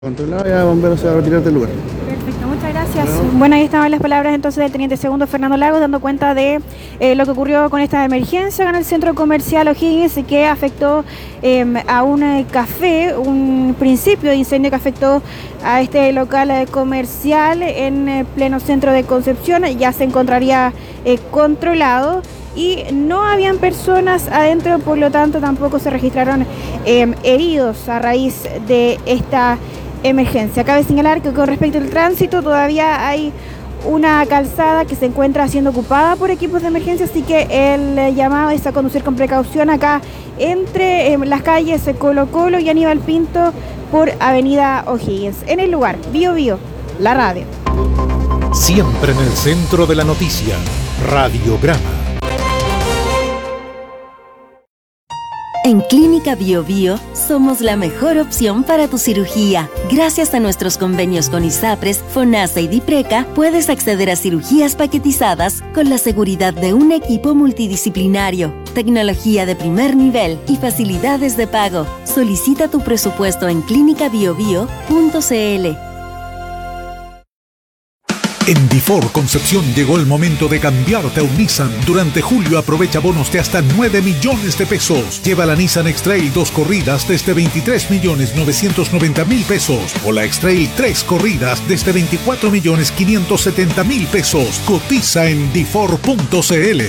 Controlado, ya bomberos se va a retirar del lugar. Perfecto, muchas gracias. Bueno, ahí estaban las palabras entonces del teniente segundo Fernando Lagos dando cuenta de lo que ocurrió con esta emergencia en el centro comercial O'Higgins que afectó a un café, un principio de incendio que afectó a este local comercial en pleno centro de Concepción. Ya se encontraría controlado y no habían personas adentro, por lo tanto tampoco se registraron heridos a raíz de esta emergencia. Cabe señalar que con respecto al tránsito todavía hay una calzada que se encuentra siendo ocupada por equipos de emergencia, así que el llamado es a conducir con precaución acá entre las calles Colo Colo y Aníbal Pinto por Avenida O'Higgins. En el lugar, Bio Bio, la radio. Siempre en el centro de la noticia, Radiograma. En Clínica Bio Bio somos la mejor opción para tu cirugía. Gracias a nuestros convenios con ISAPRES, FONASA y DIPRECA, puedes acceder a cirugías paquetizadas con la seguridad de un equipo multidisciplinario, tecnología de primer nivel y facilidades de pago. Solicita tu presupuesto en clinicabiobio.cl. En Difor Concepción llegó el momento de cambiarte a un Nissan. Durante julio aprovecha bonos de hasta 9 millones de pesos. Lleva la Nissan X-Trail 2 corridas desde 23.990.000 pesos o la X-Trail 3 corridas desde 24.570.000 pesos. Cotiza en difor.cl.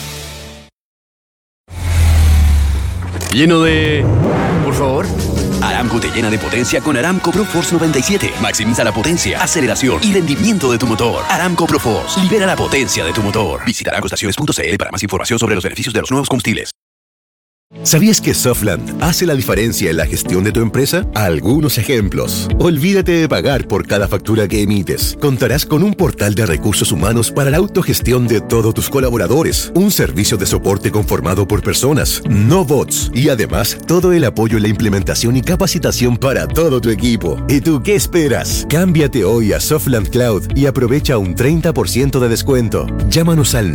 Lleno de... Por favor. Aramco te llena de potencia con Aramco ProForce 97. Maximiza la potencia, aceleración y rendimiento de tu motor. Aramco ProForce. Libera la potencia de tu motor. Visita aramcoestaciones.cl para más información sobre los beneficios de los nuevos combustibles. ¿Sabías que Softland hace la diferencia en la gestión de tu empresa? Algunos ejemplos. Olvídate de pagar por cada factura que emites. Contarás con un portal de recursos humanos para la autogestión de todos tus colaboradores. Un servicio de soporte conformado por personas, no bots. Y además, todo el apoyo en la implementación y capacitación para todo tu equipo. ¿Y tú qué esperas? Cámbiate hoy a Softland Cloud y aprovecha un 30% de descuento. Llámanos al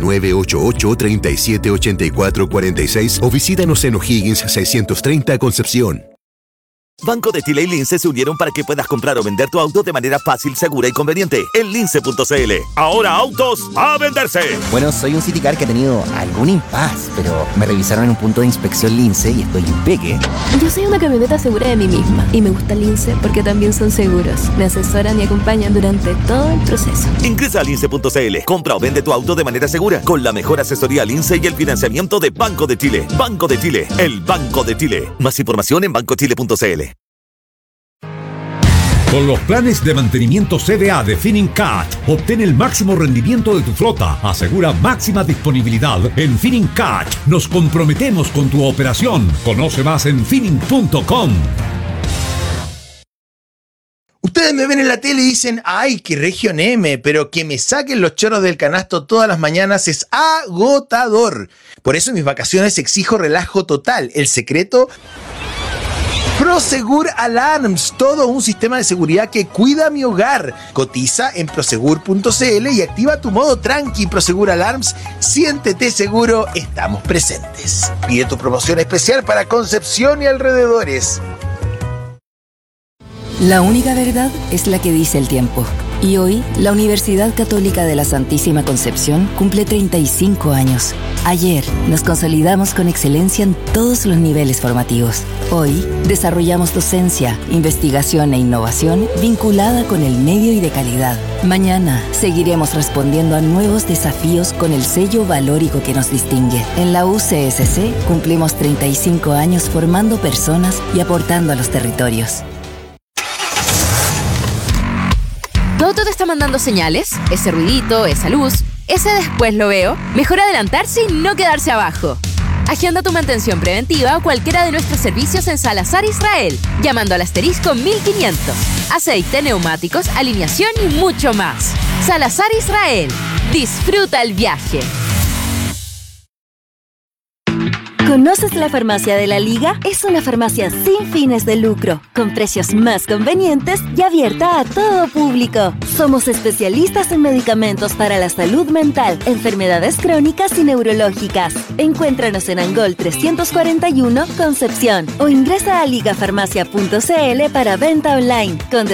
988-378446 o visítanos en O'Higgins 630 Concepción. Banco de Chile y Lince se unieron para que puedas comprar o vender tu auto de manera fácil, segura y conveniente en lince.cl. Ahora autos a venderse. Bueno, soy un Citicar que ha tenido algún impas, pero me revisaron en un punto de inspección Lince y estoy impeque. Yo soy una camioneta segura de mí misma y me gusta Lince porque también son seguros. Me asesoran y acompañan durante todo el proceso. Ingresa a lince.cl. Compra o vende tu auto de manera segura con la mejor asesoría Lince y el financiamiento de Banco de Chile. Banco de Chile, el Banco de Chile. Más información en bancochile.cl. Con los planes de mantenimiento CDA de Finincat, obtén el máximo rendimiento de tu flota. Asegura máxima disponibilidad. En Finincat nos comprometemos con tu operación. Conoce más en Fining.com. Ustedes me ven en la tele y dicen, ¡ay, qué región M! Pero que me saquen los chorros del canasto todas las mañanas es agotador. Por eso en mis vacaciones exijo relajo total. El secreto... Prosegur Alarms, todo un sistema de seguridad que cuida mi hogar. Cotiza en prosegur.cl y activa tu modo tranqui. Prosegur Alarms, siéntete seguro, estamos presentes. Pide tu promoción especial para Concepción y alrededores. La única verdad es la que dice el tiempo. Y hoy, la Universidad Católica de la Santísima Concepción cumple 35 años. Ayer, nos consolidamos con excelencia en todos los niveles formativos. Hoy, desarrollamos docencia, investigación e innovación vinculada con el medio y de calidad. Mañana, seguiremos respondiendo a nuevos desafíos con el sello valórico que nos distingue. En la UCSC, cumplimos 35 años formando personas y aportando a los territorios. ¿Todo te está mandando señales? Ese ruidito, esa luz, ese después lo veo. Mejor adelantarse y no quedarse abajo. Agenda tu mantención preventiva o cualquiera de nuestros servicios en Salazar Israel, llamando al asterisco 1500. Aceite, neumáticos, alineación y mucho más. Salazar Israel. Disfruta el viaje. ¿Conoces la farmacia de la Liga? Es una farmacia sin fines de lucro, con precios más convenientes y abierta a todo público. Somos especialistas en medicamentos para la salud mental, enfermedades crónicas y neurológicas. Encuéntranos en Angol 341, Concepción, o ingresa a ligafarmacia.cl para venta online, con